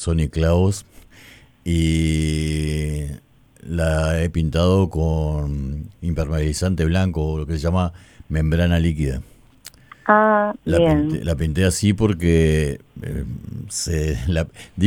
Sony Clavos y la he pintado con impermeabilizante blanco, o lo que se llama membrana líquida. Ah, bien. La pinté así porque se la,